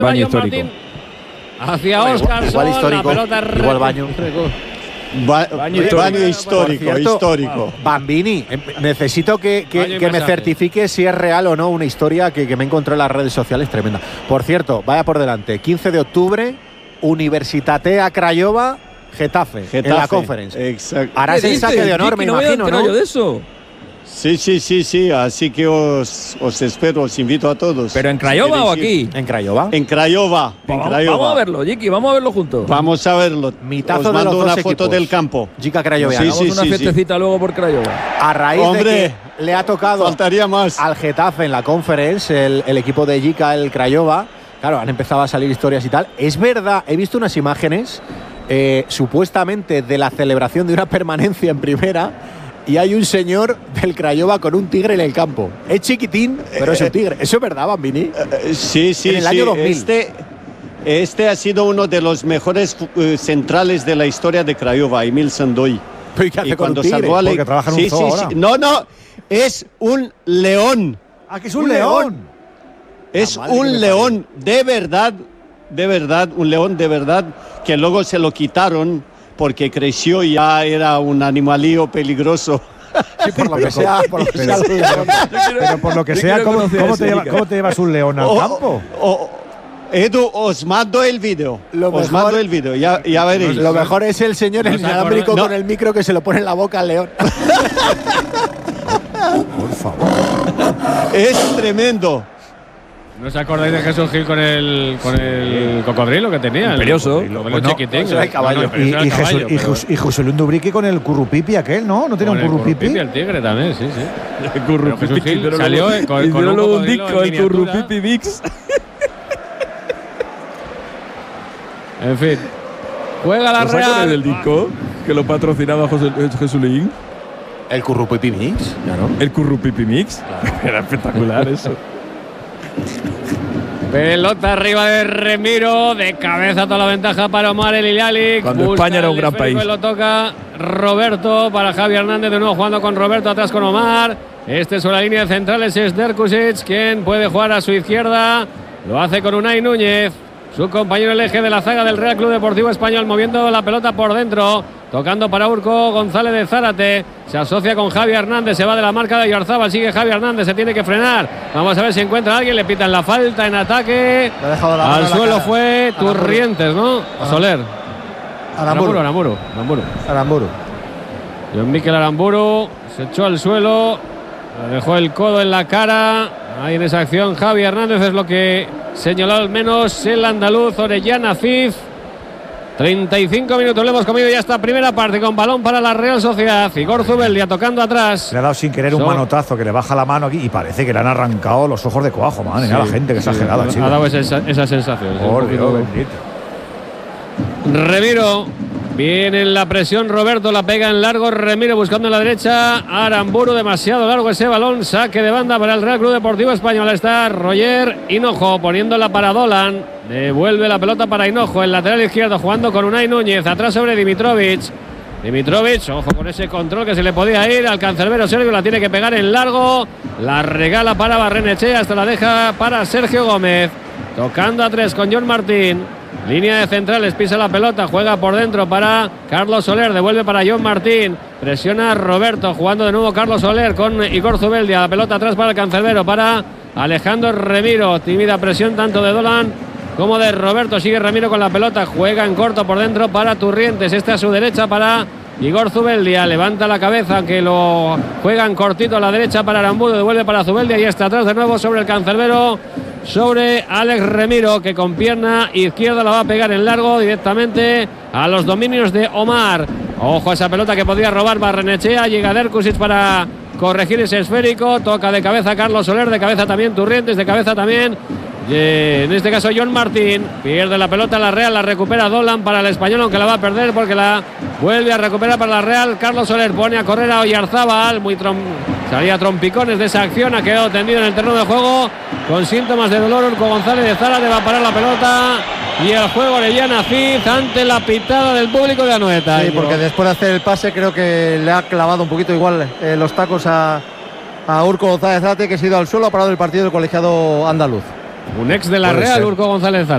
Baño histórico. Hacia Óscar. Igual histórico. La pelota igual baño. Baño histórico, cierto, histórico. Bambini, necesito que me certifique si es real o no una historia que me encontré en las redes sociales tremenda. Por cierto, vaya por delante, 15 de octubre, Universitatea Craiova, Getafe, en la Conference. Exacto. Harás el saque de honor, me imagino, ¿no? Yo de eso. Sí. Así que os espero, os invito a todos. ¿Pero en Craiova o aquí? En Craiova. En Craiova. Vamos a verlo, Jiki, vamos a verlo juntos. Vamos a verlo. Mitazo os de mando los una dos foto equipos. del campo. Jica Craioviana. Hagamos una fiestecita luego por Craiova. A raíz de que le ha tocado faltaría más al Getafe en la Conference, el equipo de Jica, el Craiova. Claro, han empezado a salir historias y tal. Es verdad, he visto unas imágenes supuestamente de la celebración de una permanencia en primera. Y hay un señor del Craiova con un tigre en el campo. Es chiquitín, pero es un tigre. ¿Eso es verdad, Bambini? Sí. En el año 2000. Este ha sido uno de los mejores centrales de la historia de Craiova, Emil Sandoy. ¿Pero qué hace y con cuando un tigre? salvó a Porque trabaja en un zoo ahora. No, es un león. ¡Ah, que es un león! Es un león de verdad, un león de verdad, que luego se lo quitaron porque creció y ya era un animalillo peligroso. Sí, por lo que sea. Pero por lo que sea, ¿cómo te llevas un león al campo? Edu, os mando el vídeo. Ya veréis. Lo mejor es el señor en inalámbrico con el micro que se lo pone en la boca al león. Por favor. Es tremendo. ¿No os acordáis de Jesús Gil con el cocodrilo que tenía? Imperioso. El chiquitín. Eso era el caballo. Y José Luis Dubrique con el currupipi aquel, ¿no? ¿No tenía un currupipi? El tigre también, sí. El currupipi. Jesús Gil salió con un luego un cocodrilo disco, en el miniatura. currupipi mix. En fin. Juega la ¿Lo sacan Real. del disco que lo patrocinaba Jesulín? El Currupipi Mix, claro. El currupipi mix. Era espectacular eso. Pelota arriba de Remiro, de cabeza toda la ventaja para Omar El Hilali. Cuando España era un gran país. Lo toca Roberto para Javi Hernández, de nuevo jugando con Roberto, atrás con Omar. Sobre la línea de centrales es Derkusic, quien puede jugar a su izquierda. Lo hace con Unai Núñez, su compañero el eje de la zaga del Real Club Deportivo Español, moviendo la pelota por dentro, tocando para Urco González de Zárate, se asocia con Javi Hernández, se va de la marca de Oyarzábal, sigue Javi Hernández, se tiene que frenar, vamos a ver si encuentra a alguien, le pitan la falta en ataque, al suelo fue Turrientes, ¿no? Soler. Aramburu. John Mikel Aramburu se echó al suelo, le dejó el codo en la cara. Ahí en esa acción Javi Hernández, es lo que señaló al menos el andaluz Orellana Cif. 35 minutos le hemos comido ya esta primera parte, con balón para la Real Sociedad. Igor Zubeldia tocando atrás. Le ha dado sin querer un manotazo que le baja la mano aquí y parece que le han arrancado los ojos de cuajo, man. Sí, la gente que exagerada, chico. Ha dado esa sensación. Por Dios bendito. Remiro. Viene en la presión Roberto, la pega en largo, Remiro buscando en la derecha, Aramburu, demasiado largo ese balón, saque de banda para el Real Club Deportivo Español. Está Roger Hinojo poniéndola para Dolan, devuelve la pelota para Hinojo, el lateral izquierdo jugando con Unai Núñez, atrás sobre Dimitrovic, ojo con ese control que se le podía ir al cancerbero serbio, la tiene que pegar en largo, la regala para Barrenechea, hasta la deja para Sergio Gómez, tocando a tres con John Martín. Línea de centrales, pisa la pelota, juega por dentro para Carlos Soler, devuelve para John Martín, presiona Roberto, jugando de nuevo Carlos Soler con Igor Zubeldia, la pelota atrás para el cancerbero, para Alejandro Remiro, tímida presión tanto de Dolan como de Roberto, sigue Remiro con la pelota, juega en corto por dentro para Turrientes, a su derecha para Igor Zubeldia, levanta la cabeza, que lo juegan cortito a la derecha para Aramburu, devuelve para Zubeldia y está atrás de nuevo sobre el cancerbero, sobre Alex Remiro, que con pierna izquierda la va a pegar en largo directamente a los dominios de Omar. Ojo a esa pelota que podía robar Barrenechea, llega Derkusic para corregir ese esférico, toca de cabeza Carlos Soler, de cabeza también Turrientes, de cabeza también en este caso John Martín, pierde la pelota la Real, la recupera Dolan para el español, aunque la va a perder porque la vuelve a recuperar para la Real. Carlos Soler pone a correr a Oyarzábal, salía trompicones de esa acción, ha quedado tendido en el terreno de juego con síntomas de dolor. Urco González de Zárate va a parar la pelota y el juego Orellana Cid ante la pitada del público de Anoeta. Sí, porque después de hacer el pase creo que le ha clavado un poquito igual los tacos a Urco González Zárate, que se ha ido al suelo, ha parado el partido del colegiado andaluz. Un ex de la Real, Urco González Zárate.